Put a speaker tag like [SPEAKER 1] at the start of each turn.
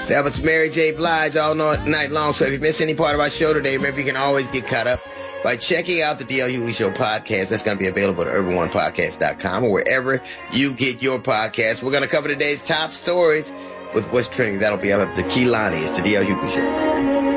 [SPEAKER 1] That was Mary J. Blige all night long. So if you missed any part of our show today, remember you can always get caught up by checking out the D.L. Hughley Show podcast. That's going to be available at urban1podcast.com or wherever you get your podcasts. We're going to cover today's top stories with what's trending. That'll be up at the Kehlani. It's the D.L. Hughley Show.